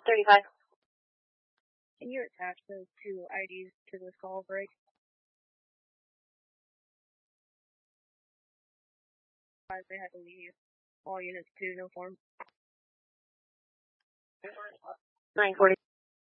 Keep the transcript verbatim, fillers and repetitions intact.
thirty-five. Can you attach those two I Ds to this call break? They had to leave. All units to no form. nine forty.